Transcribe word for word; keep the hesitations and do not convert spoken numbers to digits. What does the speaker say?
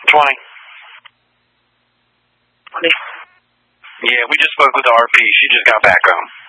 twenty. twenty. Yeah, we just spoke with the R P. She just got back home.